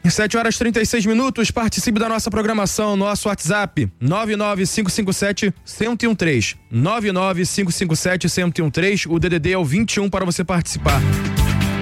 7h36, participe da nossa programação, nosso WhatsApp 99557-1013, 99557-1013, o DDD é o 21 para você participar.